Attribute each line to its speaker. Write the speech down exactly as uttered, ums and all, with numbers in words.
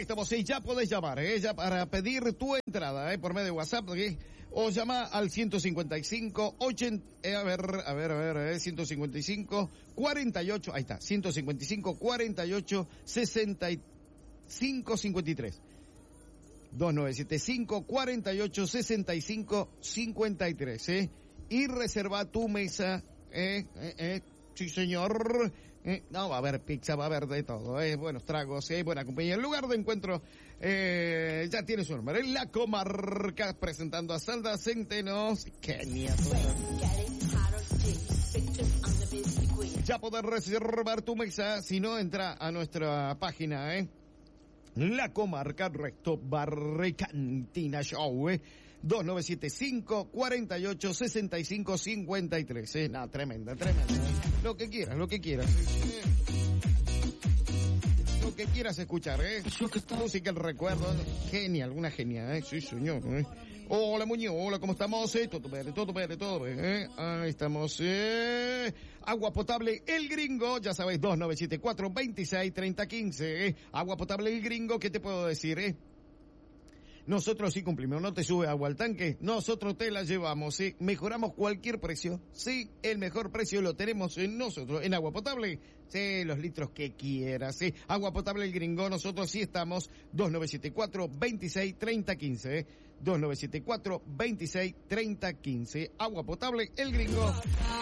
Speaker 1: estamos, sí, ya podés llamar, eh, ya para pedir tu entrada, eh, por medio de WhatsApp, ¿okay? O llama al ciento cincuenta y cinco, ochenta, eh, a ver, a ver, a ver, eh, ciento cincuenta y cinco, cuarenta y ocho, ahí está, ciento cincuenta y cinco, cuarenta y ocho, sesenta y cinco, cincuenta y tres. dos nueve siete cinco, cuarenta y ocho, sesenta y cinco, cincuenta y tres, eh. Y reserva tu mesa, eh, eh, eh. Sí, señor. Eh, no, va a haber pizza, va a haber de todo, eh, buenos tragos, eh, buena compañía. El lugar de encuentro, eh, ya tiene su nombre, La Comarca, presentando a Sandra Centenos. Kenia. Ya podés reservar tu mesa, si no, entra a nuestra página, eh. La Comarca, Recto Bar y Cantina Show, eh. dos nueve siete cinco, cuarenta y ocho, sesenta y cinco, cincuenta y tres, eh. Nada, tremenda, tremenda. Lo que quieras, lo que quieras. Eh. Lo que quieras escuchar, eh. Música, el recuerdo. Genial, una genial, eh. Sí, señor, eh. Hola, Muñoz, hola, ¿cómo estamos? Eh? Todo bien, todo bien, todo bien, eh. Ahí estamos, eh. Agua potable El Gringo, ya sabéis, dos nueve siete cuatro, veintiséis, treinta, quince, eh. Agua potable El Gringo, ¿qué te puedo decir, eh? Nosotros sí cumplimos, no te sube agua al tanque, nosotros te la llevamos, ¿sí? Mejoramos cualquier precio, sí, el mejor precio lo tenemos en nosotros, en agua potable, sí, los litros que quieras, sí, agua potable El Gringo, nosotros sí estamos, dos nueve siete cuatro, veintiséis, treinta, quince, ¿eh? dos nueve siete cuatro, veintiséis, treinta, quince, agua potable El Gringo.